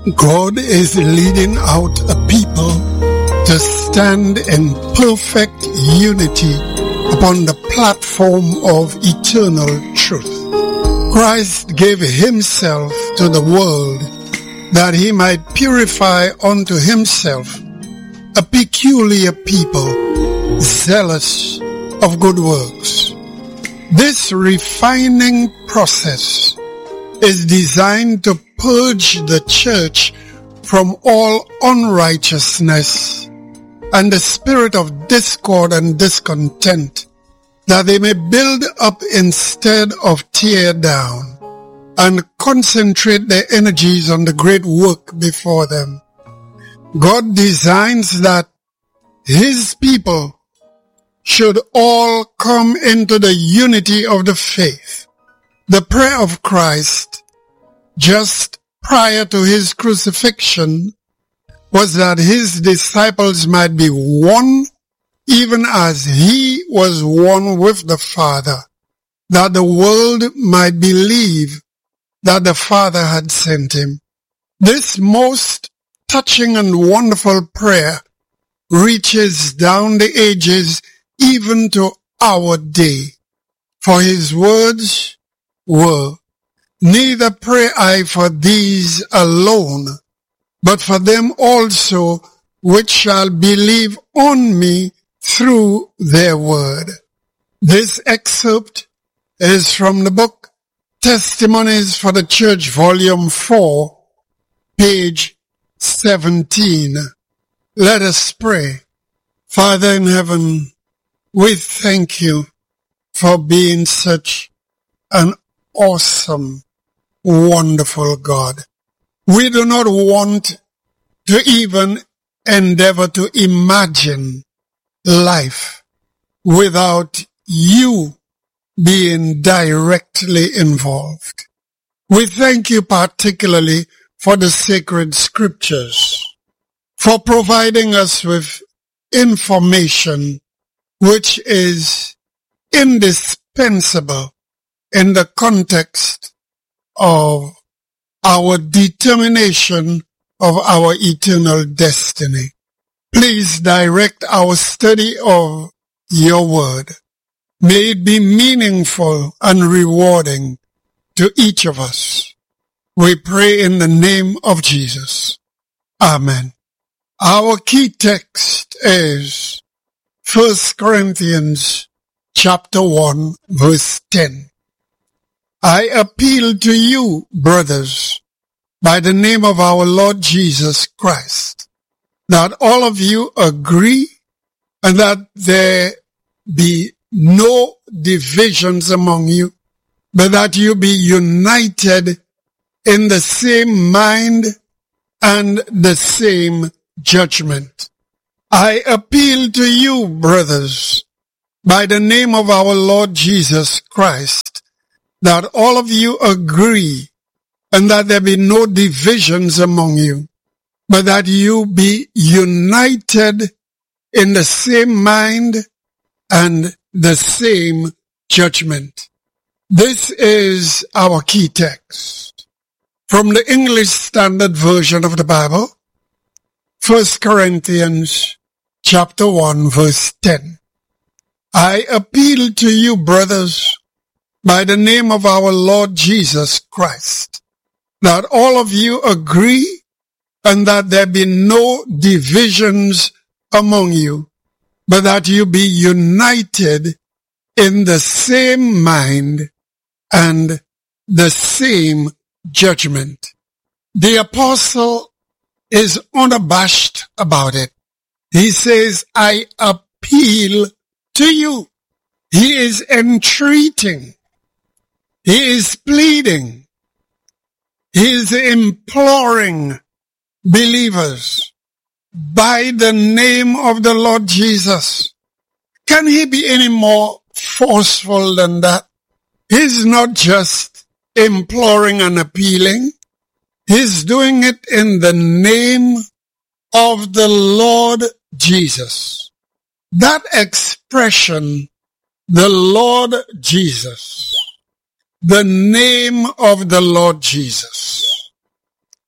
God is leading out a people to stand in perfect unity upon the platform of eternal truth. Christ gave himself to the world that he might purify unto himself a peculiar people, zealous of good works. This refining process is designed to purge the church from all unrighteousness and the spirit of discord and discontent, that they may build up instead of tear down, and concentrate their energies on the great work before them. God designs that his people should all come into the unity of the faith. The prayer of Christ just prior to his crucifixion was that his disciples might be one, even as he was one with the Father, that the world might believe that the Father had sent him. This most touching and wonderful prayer reaches down the ages even to our day. For his words were, "Neither pray I for these alone, but for them also which shall believe on me through their word." This excerpt is from the book Testimonies for the Church, Volume 4, page 17. Let us pray. Father in heaven, we thank you for being such an awesome, wonderful God. We do not want to even endeavor to imagine life without you being directly involved. We thank you particularly for the sacred scriptures, for providing us with information which is indispensable in the context of our determination of our eternal destiny. Please direct our study of your word. May it be meaningful and rewarding to each of us. We pray in the name of Jesus. Amen. Our key text is 1 Corinthians chapter 1, verse 10. I appeal to you, brothers, by the name of our Lord Jesus Christ, that all of you agree and that there be no divisions among you, but that you be united in the same mind and the same judgment. I appeal to you, brothers, by the name of our Lord Jesus Christ, that all of you agree and that there be no divisions among you, but that you be united in the same mind and the same judgment. This is our key text from the English Standard Version of the Bible, 1 Corinthians chapter 1, verse 10. I appeal to you, brothers, by the name of our Lord Jesus Christ, that all of you agree and that there be no divisions among you, but that you be united in the same mind and the same judgment. The apostle is unabashed about it. He says, I appeal to you. He is entreating. He is pleading. He is imploring believers by the name of the Lord Jesus. Can he be any more forceful than that? He's not just imploring and appealing. He's doing it in the name of the Lord Jesus. That expression, the Lord Jesus, the name of the Lord Jesus,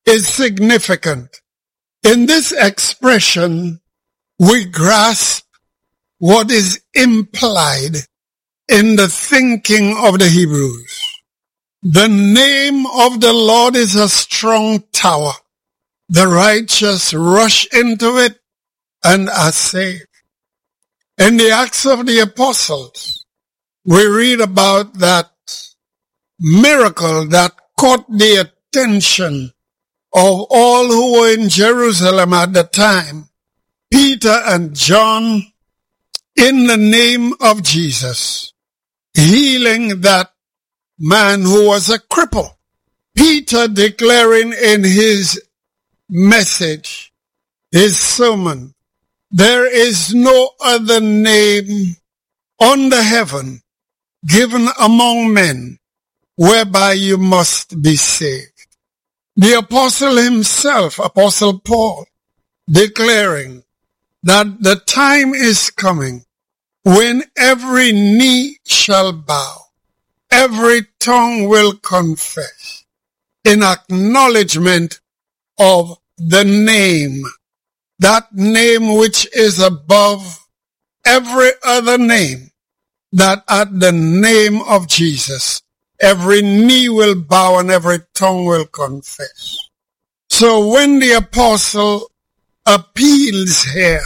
is significant. In this expression, we grasp what is implied in the thinking of the Hebrews. The name of the Lord is a strong tower. The righteous rush into it and are saved. In the Acts of the Apostles, we read about that miracle that caught the attention of all who were in Jerusalem at the time. Peter and John, in the name of Jesus, healing that man who was a cripple. Peter declaring in his message, his sermon, there is no other name under heaven given among men whereby you must be saved. The apostle himself, Apostle Paul, declaring that the time is coming when every knee shall bow, every tongue will confess in acknowledgement of the name, that name which is above every other name, that at the name of Jesus, every knee will bow and every tongue will confess. So when the apostle appeals here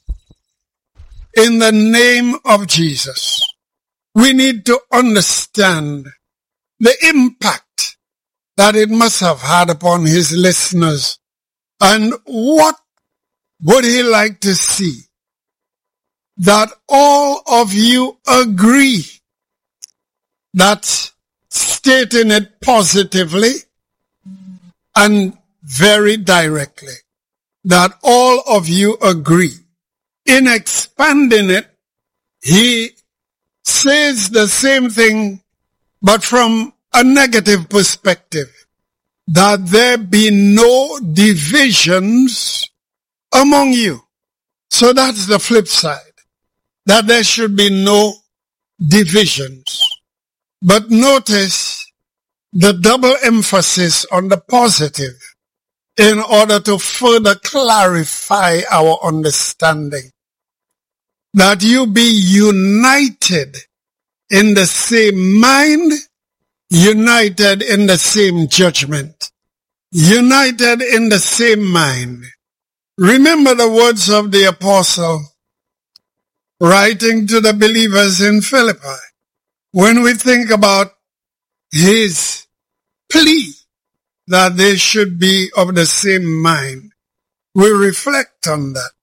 in the name of Jesus, we need to understand the impact that it must have had upon his listeners. And what would he like to see? That all of you agree, that stating it positively and very directly, that all of you agree. In expanding it, he says the same thing, but from a negative perspective, that there be no divisions among you. So that's the flip side, that there should be no divisions. But notice the double emphasis on the positive in order to further clarify our understanding. That you be united in the same mind, united in the same judgment, united in the same mind. Remember the words of the apostle writing to the believers in Philippi. When we think about his plea that they should be of the same mind, we reflect on that.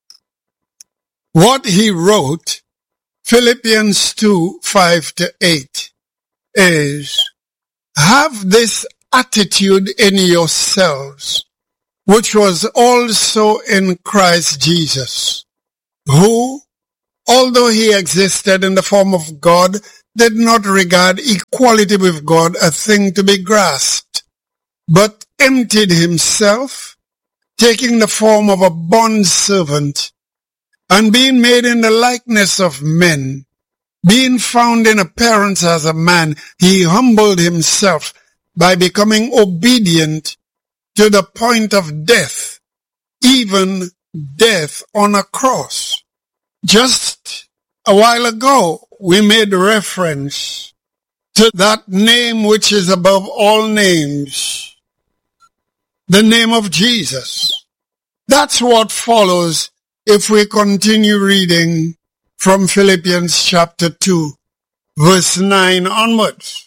What he wrote, Philippians 2, 5-8, is, have this attitude in yourselves, which was also in Christ Jesus, who, although he existed in the form of God, did not regard equality with God a thing to be grasped, but emptied himself, taking the form of a bondservant, and being made in the likeness of men, being found in appearance as a man, he humbled himself by becoming obedient to the point of death, even death on a cross. Just a while ago, we made reference to that name which is above all names, the name of Jesus. That's what follows if we continue reading from Philippians chapter 2, verse 9 onwards.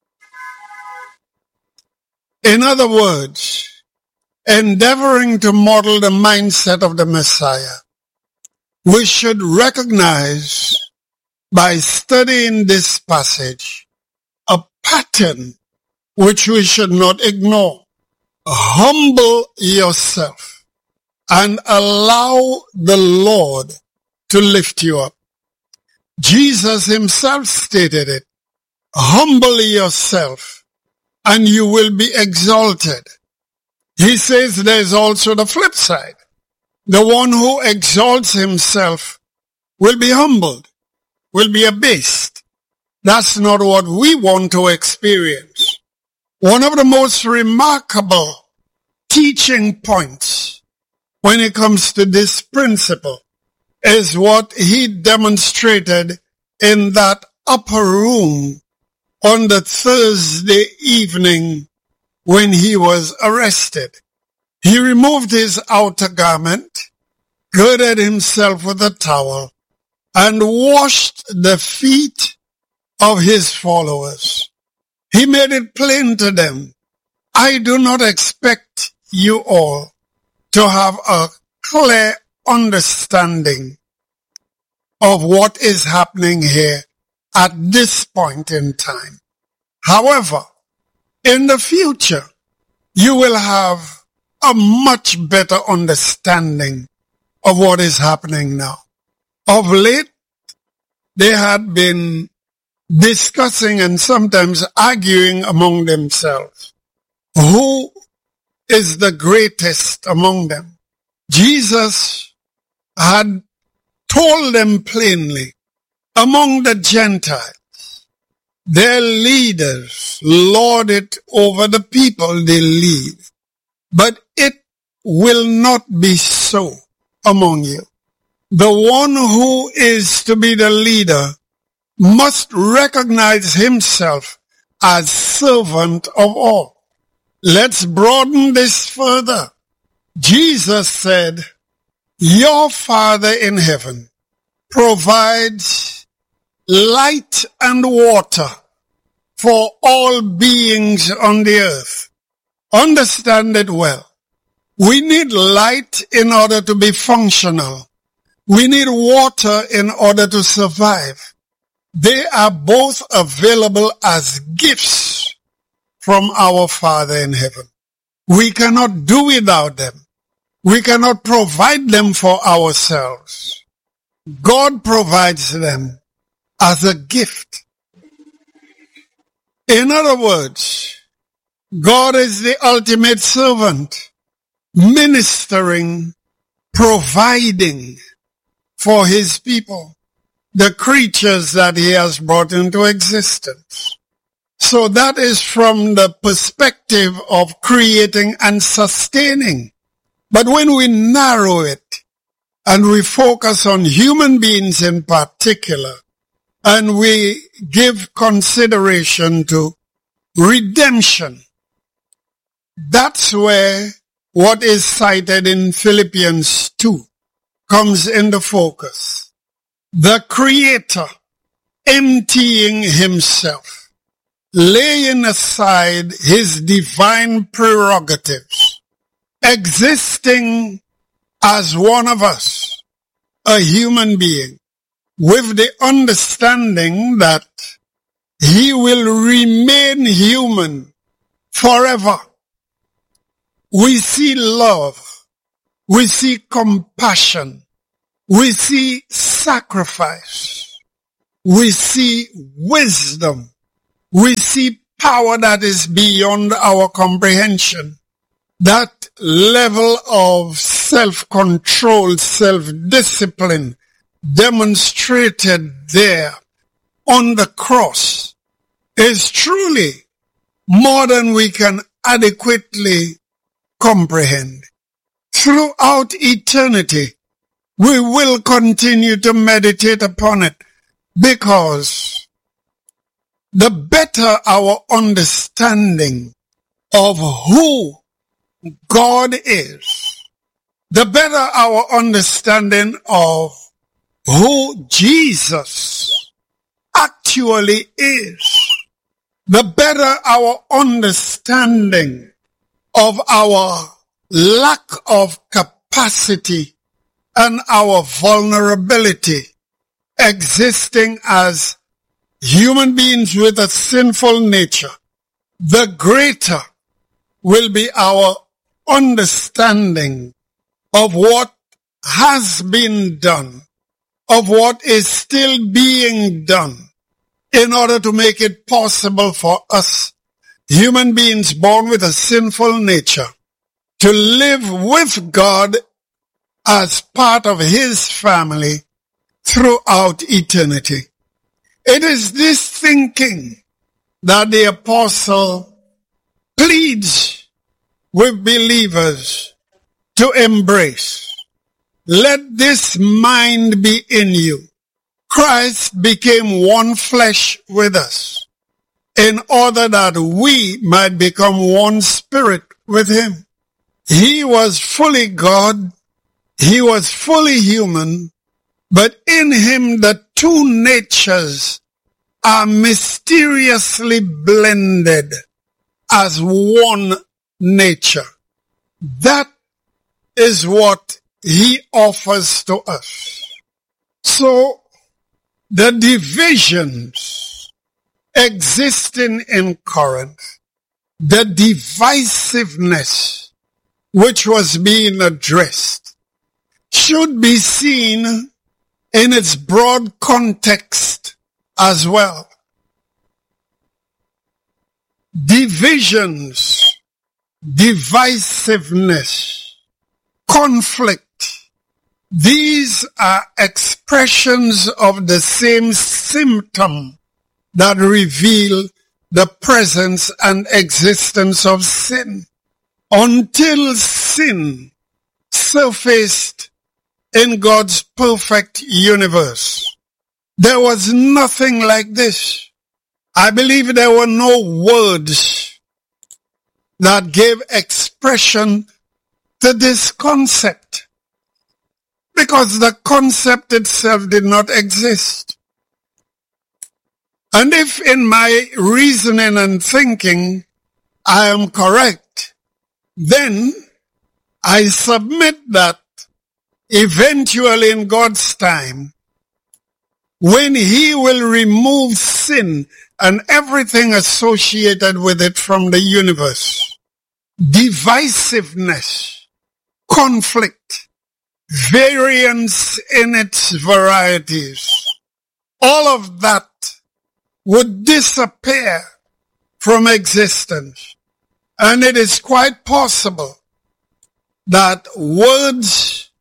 In other words, endeavoring to model the mindset of the Messiah, we should recognize by studying this passage a pattern which we should not ignore. Humble yourself and allow the Lord to lift you up. Jesus himself stated it. Humble yourself and you will be exalted. He says there's also the flip side. The one who exalts himself will be humbled, will be abased. That's not what we want to experience. One of the most remarkable teaching points when it comes to this principle is what he demonstrated in that upper room on the Thursday evening when he was arrested. He removed his outer garment, girded himself with a towel, and washed the feet of his followers. He made it plain to them, I do not expect you all to have a clear understanding of what is happening here at this point in time. However, in the future, you will have a much better understanding of what is happening now. Of late, they had been discussing and sometimes arguing among themselves. Who is the greatest among them? Jesus had told them plainly, among the Gentiles, their leaders lord it over the people they lead, but it will not be so among you. The one who is to be the leader must recognize himself as servant of all. Let's broaden this further. Jesus said, your Father in heaven provides light and water for all beings on the earth. Understand it well. We need light in order to be functional. We need water in order to survive. They are both available as gifts from our Father in heaven. We cannot do without them. We cannot provide them for ourselves. God provides them as a gift. In other words, God is the ultimate servant, ministering, providing for his people, the creatures that he has brought into existence. So that is from the perspective of creating and sustaining. But when we narrow it and we focus on human beings in particular, and we give consideration to redemption, that's where what is cited in Philippians 2 comes into focus. The Creator emptying himself, laying aside his divine prerogatives, existing as one of us, a human being, with the understanding that he will remain human forever. We see love, we see compassion, we see sacrifice, we see wisdom, we see power that is beyond our comprehension. That level of self-control, self-discipline demonstrated there on the cross is truly more than we can adequately comprehend. Throughout eternity, we will continue to meditate upon it, because the better our understanding of who God is, the better our understanding of who Jesus actually is, the better our understanding of our lack of capacity and our vulnerability existing as human beings with a sinful nature, the greater will be our understanding of what has been done, of what is still being done, in order to make it possible for us, human beings born with a sinful nature, to live with God as part of his family throughout eternity. It is this thinking that the apostle pleads with believers to embrace. Let this mind be in you. Christ became one flesh with us in order that we might become one spirit with him. He was fully God. He was fully human, but in him the two natures are mysteriously blended as one nature. That is what he offers to us. So the divisions existing in Corinth, the divisiveness which was being addressed, should be seen in its broad context as well. Divisions, divisiveness, conflict, these are expressions of the same symptom that reveal the presence and existence of sin. Until sin surfaced in God's perfect universe, there was nothing like this. I believe there were no words that gave expression to this concept, because the concept itself did not exist. And if in my reasoning and thinking I am correct, then I submit that eventually in God's time, when he will remove sin and everything associated with it from the universe, divisiveness, conflict, variance in its varieties, all of that would disappear from existence. And it is quite possible that words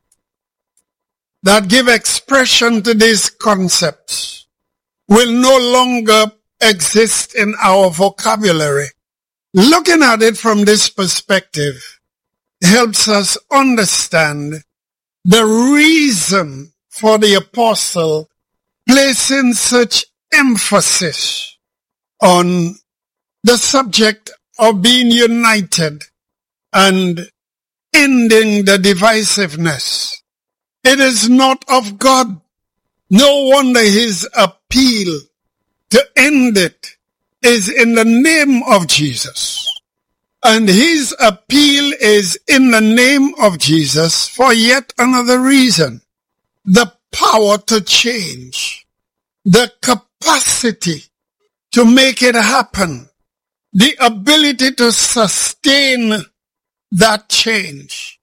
that give expression to these concepts will no longer exist in our vocabulary. Looking at it from this perspective helps us understand the reason for the apostle placing such emphasis on the subject of being united and ending the divisiveness. It is not of God. No wonder his appeal to end it is in the name of Jesus. And his appeal is in the name of Jesus for yet another reason. The power to change. The capacity to make it happen. The ability to sustain that change.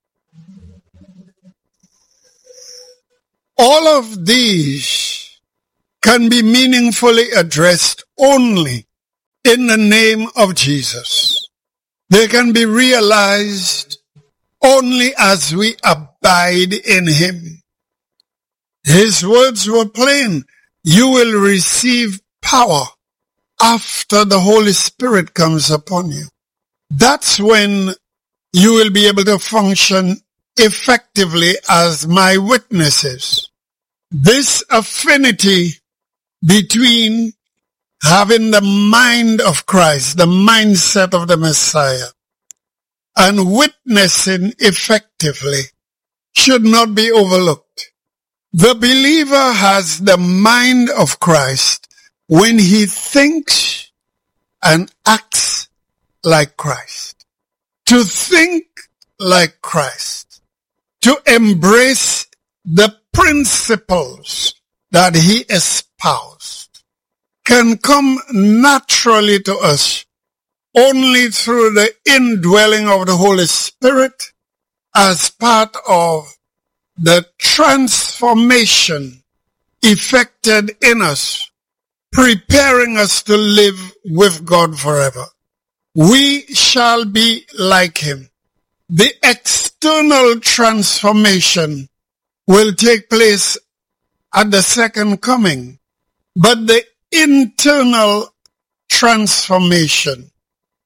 All of these can be meaningfully addressed only in the name of Jesus. They can be realized only as we abide in him. His words were plain. You will receive power after the Holy Spirit comes upon you. That's when you will be able to function effectively as my witnesses. This affinity between having the mind of Christ, the mindset of the Messiah, and witnessing effectively should not be overlooked. The believer has the mind of Christ when he thinks and acts like Christ. To think like Christ, to embrace the principles that he espoused, can come naturally to us only through the indwelling of the Holy Spirit as part of the transformation effected in us, preparing us to live with God forever. We shall be like him. The external transformation will take place at the second coming, but the internal transformation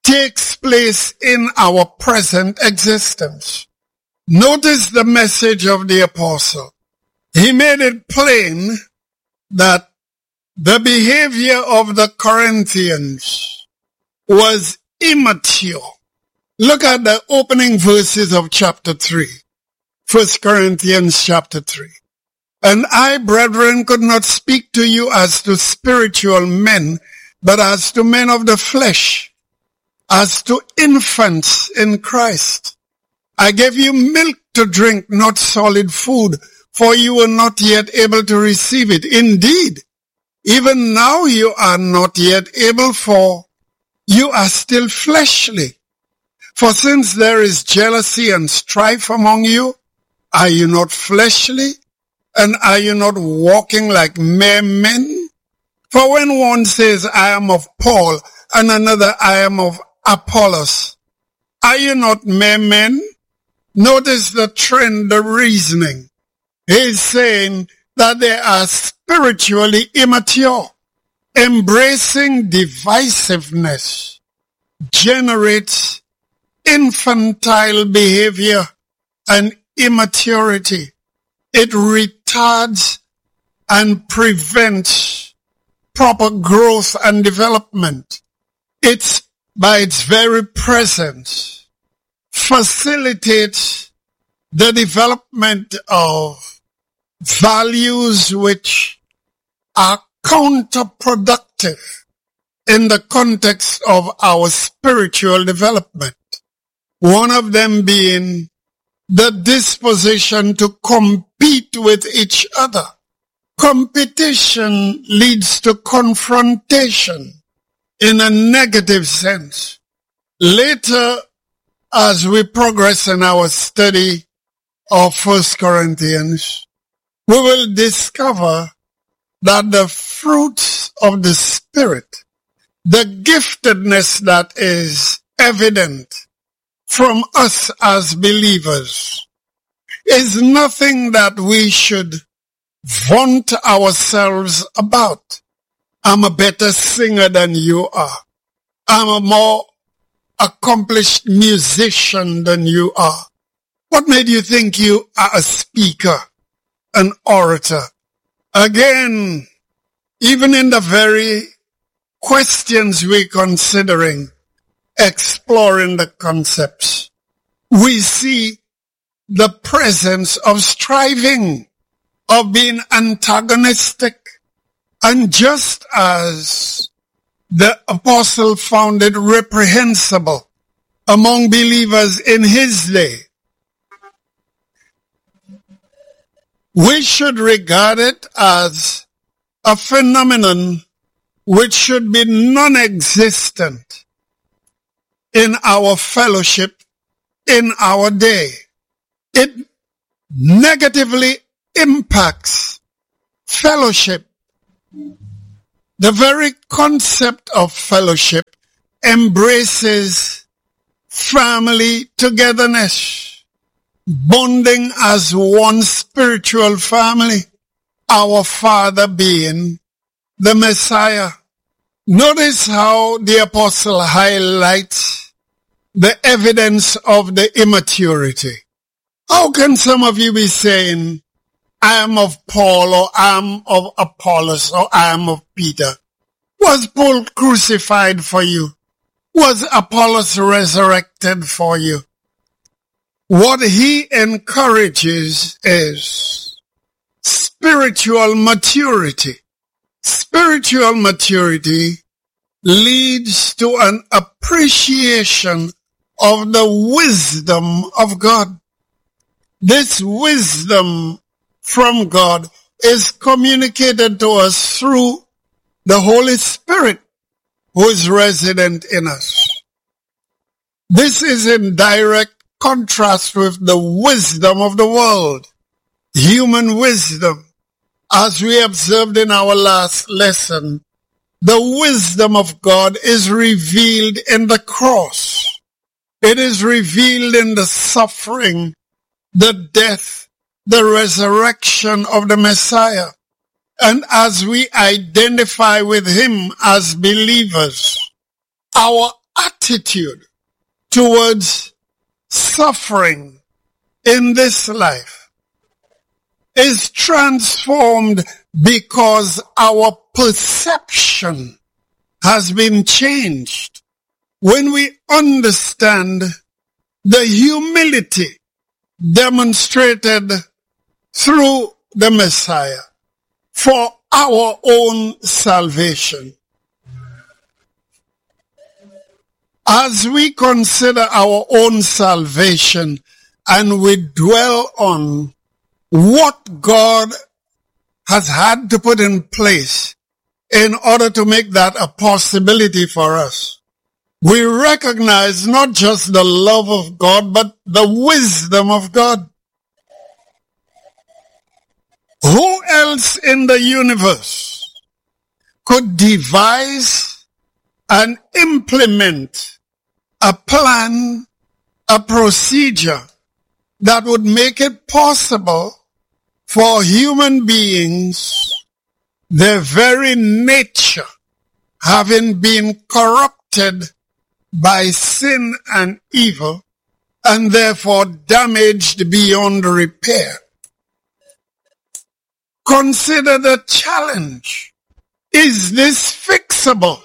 takes place in our present existence. Notice the message of the apostle. He made it plain that the behavior of the Corinthians was immature. Look at the opening verses of chapter 3. 1 Corinthians chapter 3. And I, brethren, could not speak to you as to spiritual men, but as to men of the flesh, as to infants in Christ. I gave you milk to drink, not solid food, for you were not yet able to receive it. Indeed, even now you are not yet able, for you are still fleshly. For since there is jealousy and strife among you, are you not fleshly? And are you not walking like mere men? For when one says, I am of Paul, and another, I am of Apollos, are you not mere men? Notice the trend, the reasoning. He's saying that they are spiritually immature. Embracing divisiveness generates infantile behavior and immaturity. It retards and prevents proper growth and development. It's by its very presence facilitates the development of values which are counterproductive in the context of our spiritual development. One of them being the disposition to compete with each other. Competition leads to confrontation in a negative sense. Later, as we progress in our study of 1 Corinthians, we will discover that the fruits of the Spirit, the giftedness that is evident from us as believers, is nothing that we should vaunt ourselves about. I'm a better singer than you are. I'm a more accomplished musician than you are. What made you think you are a speaker, an orator? Again, even in the very questions we're considering, exploring the concepts, we see the presence of striving, of being antagonistic. And just as the apostle found it reprehensible among believers in his day, we should regard it as a phenomenon which should be non-existent in our fellowship in our day. It negatively impacts fellowship. The very concept of fellowship embraces family togetherness, bonding as one spiritual family, our Father being the Messiah. Notice how the apostle highlights the evidence of the immaturity. How can some of you be saying, I am of Paul, or I am of Apollos, or I am of Peter? Was Paul crucified for you? Was Apollos resurrected for you? What he encourages is spiritual maturity. Spiritual maturity leads to an appreciation of the wisdom of God. This wisdom from God is communicated to us through the Holy Spirit who is resident in us. This is in direct contrast with the wisdom of the world, human wisdom. As we observed in our last lesson, the wisdom of God is revealed in the cross. It is revealed in the suffering, the death, the resurrection of the Messiah. And as we identify with him as believers, our attitude towards suffering in this life is transformed because our perception has been changed. When we understand the humility demonstrated through the Messiah for our own salvation. As we consider our own salvation and we dwell on what God has had to put in place in order to make that a possibility for us, we recognize not just the love of God, but the wisdom of God. Who else in the universe could devise and implement a plan, a procedure that would make it possible for human beings, their very nature having been corrupted by sin and evil, and therefore damaged beyond repair? Consider the challenge. Is this fixable?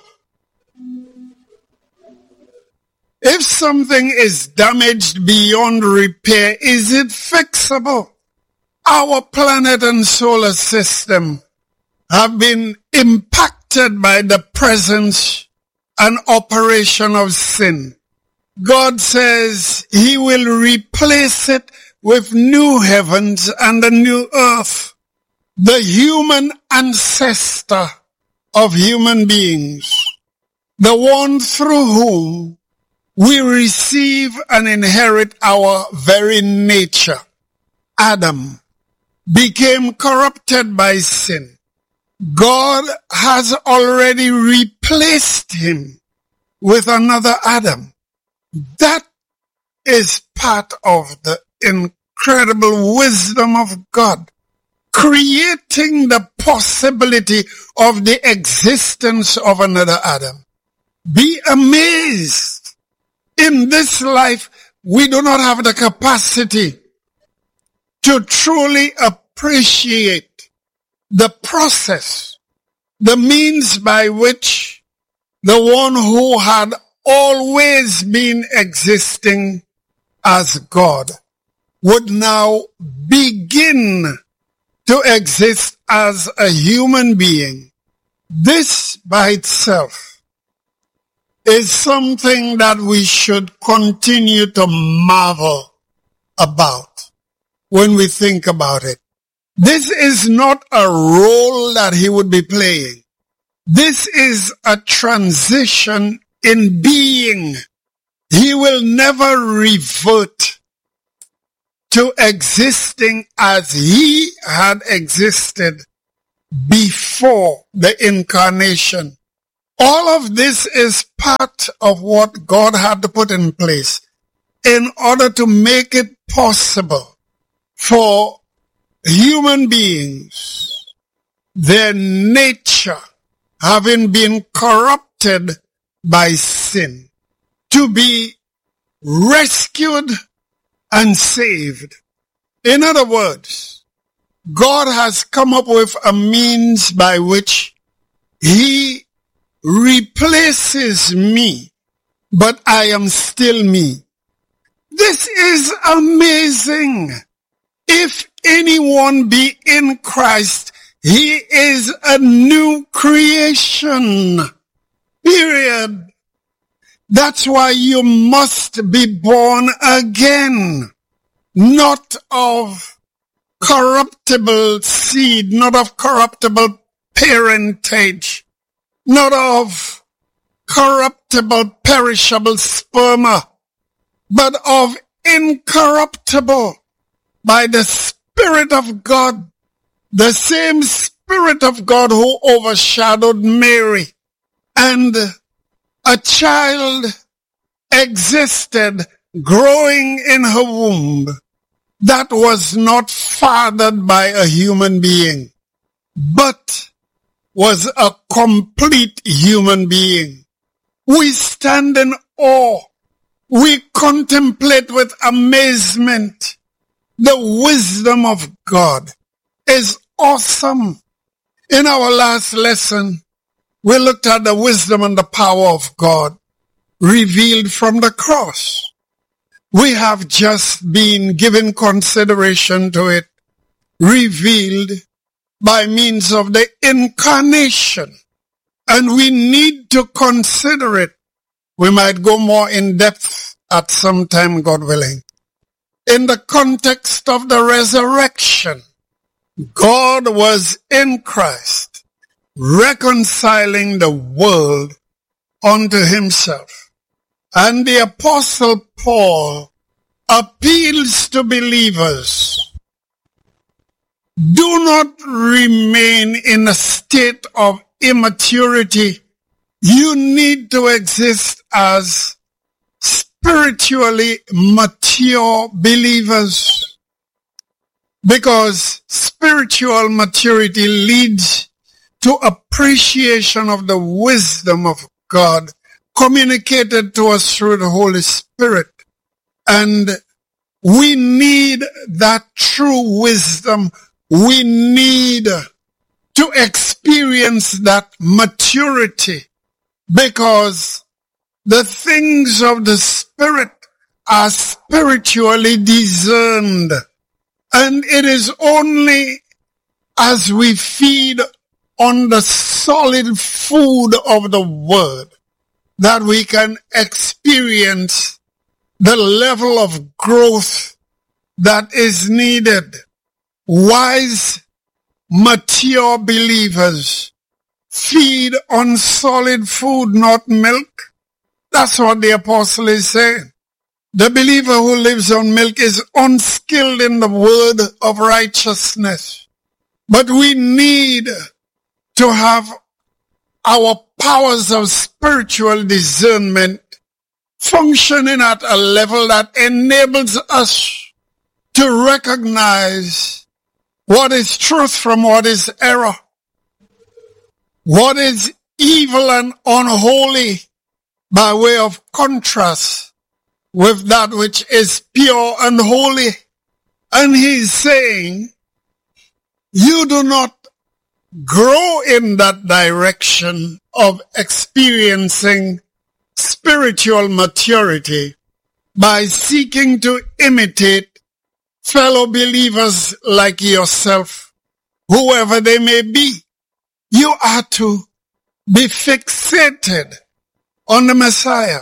If something is damaged beyond repair, is it fixable? Our planet and solar system have been impacted by the presence and operation of sin. God says He will replace it with new heavens and a new earth. The human ancestor of human beings, the one through whom we receive and inherit our very nature, Adam, became corrupted by sin. God has already replaced him with another Adam. That is part of the incredible wisdom of God, creating the possibility of the existence of another Adam. Be amazed. In this life, we do not have the capacity to truly appreciate the process, the means by which the one who had always been existing as God would now begin to exist as a human being. This by itself is something that we should continue to marvel about when we think about it. This is not a role that he would be playing. This is a transition in being. He will never revert to existing as he had existed before the incarnation. All of this is part of what God had to put in place in order to make it possible for human beings, their nature having been corrupted by sin, to be rescued and saved. In other words, God has come up with a means by which he replaces me, but I am still me. This is amazing. If anyone be in Christ, he is a new creation. Period. That's why you must be born again, not of corruptible seed, not of corruptible parentage, not of corruptible, perishable sperma, but of incorruptible, by the Spirit of God, the same Spirit of God who overshadowed Mary, and a child existed growing in her womb that was not fathered by a human being, but was a complete human being. We stand in awe. We contemplate with amazement. The wisdom of God is awesome. In our last lesson, we looked at the wisdom and the power of God revealed from the cross. We have just been given consideration to it, revealed by means of the incarnation. And we need to consider it. We might go more in depth at some time, God willing. In the context of the resurrection, God was in Christ, reconciling the world unto himself. And the Apostle Paul appeals to believers. Do not remain in a state of immaturity. You need to exist as spiritually mature believers, because spiritual maturity leads to appreciation of the wisdom of God communicated to us through the Holy Spirit. And we need that true wisdom. We need to experience that maturity, because the things of the Spirit are spiritually discerned. And it is only as we feed on the solid food of the Word that we can experience the level of growth that is needed. Wise, mature believers feed on solid food, not milk. That's what the apostle is saying. The believer who lives on milk is unskilled in the word of righteousness. But we need to have our powers of spiritual discernment functioning at a level that enables us to recognize what is truth from what is error, what is evil and unholy, by way of contrast with that which is pure and holy. And he's saying, you do not grow in that direction of experiencing spiritual maturity by seeking to imitate fellow believers like yourself, whoever they may be. You are to be fixated on the Messiah.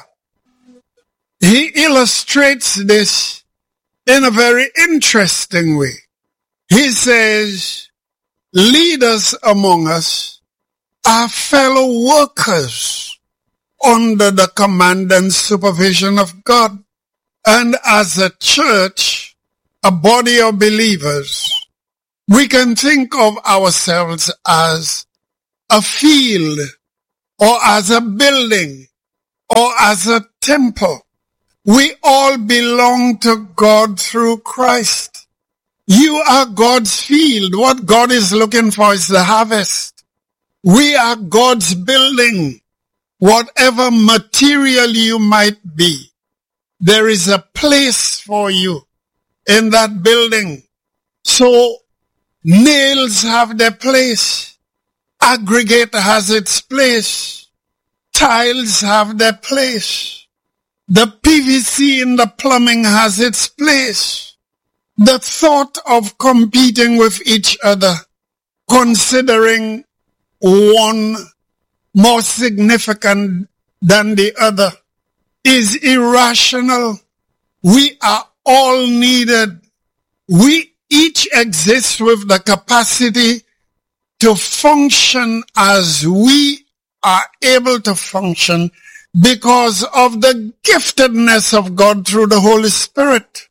He illustrates this in a very interesting way. He says, leaders among us are fellow workers under the command and supervision of God. And as a church, a body of believers, we can think of ourselves as a field, or as a building, or as a temple. We all belong to God through Christ. You are God's field. What God is looking for is the harvest. We are God's building. Whatever material you might be, there is a place for you in that building. So nails have their place. Aggregate has its place. Tiles have their place. The PVC in the plumbing has its place. The thought of competing with each other, considering one more significant than the other, is irrational. We are all needed. We each exist with the capacity to function as we are able to function because of the giftedness of God through the Holy Spirit.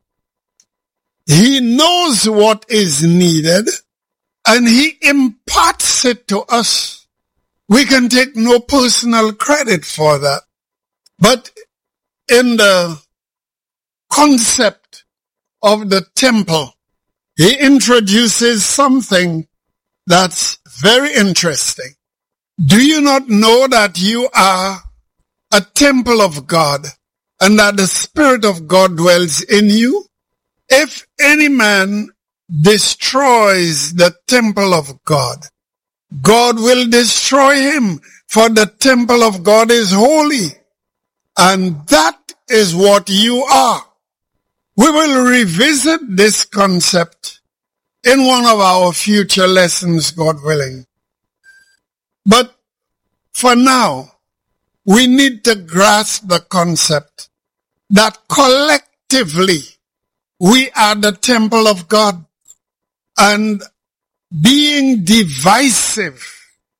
He knows what is needed and he imparts it to us. We can take no personal credit for that. But in the concept of the temple, he introduces something that's very interesting. Do you not know that you are a temple of God, and that the Spirit of God dwells in you? If any man destroys the temple of God, God will destroy him, for the temple of God is holy, and that is what you are. We will revisit this concept in one of our future lessons, God willing. But for now, we need to grasp the concept that collectively we are the temple of God, and being divisive,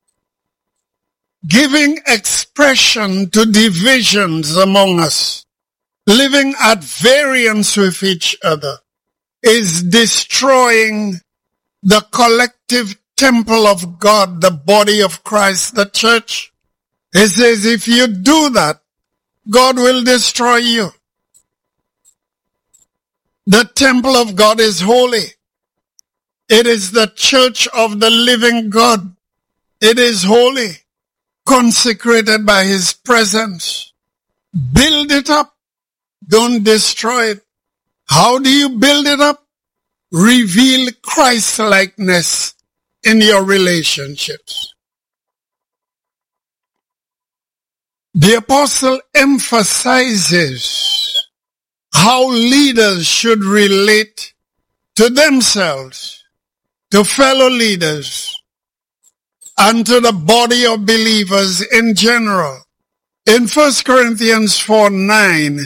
giving expression to divisions among us, living at variance with each other, is destroying the collective temple of God, the body of Christ, the church. He says, if you do that, God will destroy you. The temple of God is holy. It is the church of the living God. It is holy, consecrated by His presence. Build it up. Don't destroy it. How do you build it up? Reveal Christ-likeness in your relationships. The apostle emphasizes how leaders should relate to themselves, to fellow leaders, and to the body of believers in general. In 1 Corinthians 4:9,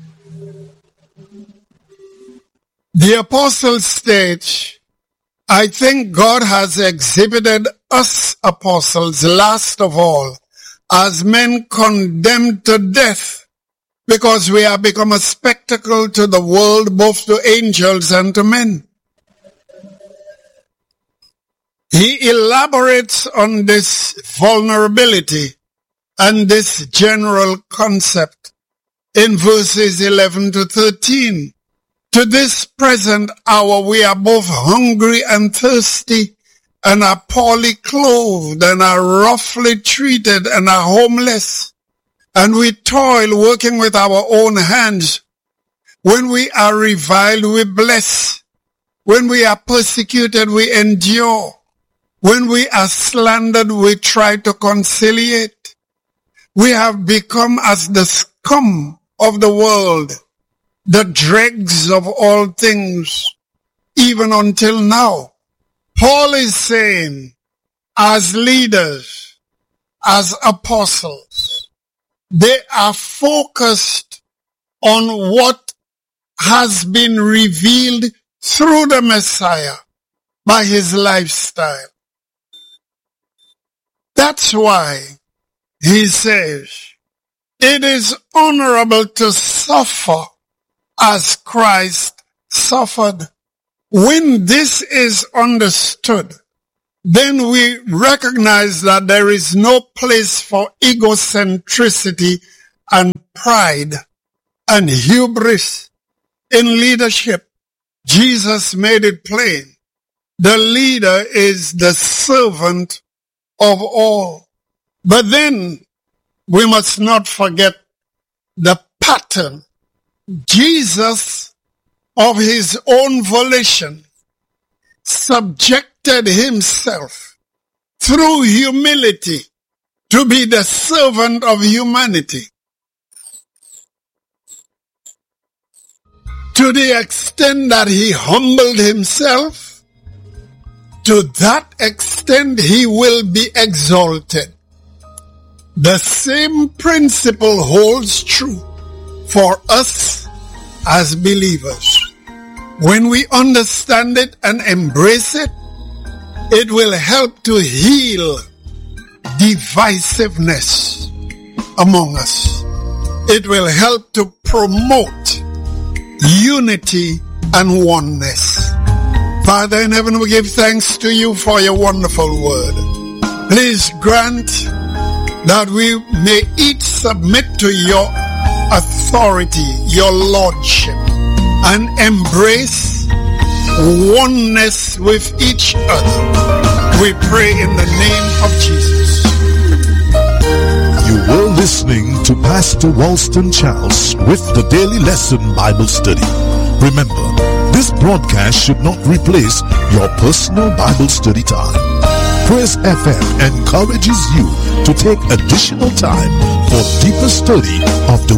the apostle states, I think God has exhibited us apostles last of all as men condemned to death, because we have become a spectacle to the world, both to angels and to men. He elaborates on this vulnerability and this general concept in verses 11 to 13. To this present hour we are both hungry and thirsty, and are poorly clothed, and are roughly treated, and are homeless. And we toil, working with our own hands. When we are reviled, we bless. When we are persecuted, we endure. When we are slandered, we try to conciliate. We have become as the scum of the world, the dregs of all things, even until now. Paul is saying, as leaders, as apostles, they are focused on what has been revealed through the Messiah by his lifestyle. That's why he says, it is honorable to suffer as Christ suffered. When this is understood, then we recognize that there is no place for egocentricity and pride and hubris in leadership. Jesus made it plain. The leader is the servant of all. But then we must not forget the pattern. Jesus, of his own volition, subjected himself through humility to be the servant of humanity. To the extent that he humbled himself, to that extent he will be exalted. The same principle holds true for us as believers. When we understand it and embrace it, it will help to heal divisiveness among us. It will help to promote unity and oneness. Father in heaven, we give thanks to you for your wonderful word. Please grant that we may each submit to your authority, your lordship, and embrace oneness with each other. We pray in the name of Jesus. You were listening to Pastor Walston Charles with the Daily Lesson Bible Study. Remember, this broadcast should not replace your personal Bible study time. Praise FM encourages you to take additional time for deeper study of the